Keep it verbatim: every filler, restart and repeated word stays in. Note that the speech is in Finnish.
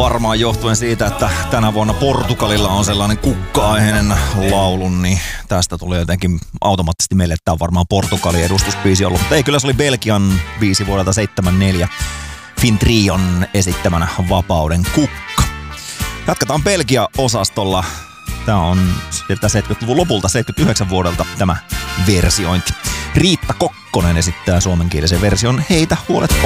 Varmaan johtuen siitä, että tänä vuonna Portugalilla on sellainen kukka-aiheinen laulu, niin tästä tuli jotenkin automaattisesti meille, että tämä on varmaan Portugalin edustusbiisi ollut. Mutta ei, kyllä se oli Belgian biisi vuodelta seitsemänkymmentäneljä, Fintrion esittämänä Vapauden kukka. Jatketaan Belgia-osastolla. Tämä on sieltä seitsemänkymmentäluvun lopulta, seitsemänkymmentäyhdeksän vuodelta tämä versiointi. Riitta Kokkonen esittää suomenkielisen version Heitä huolet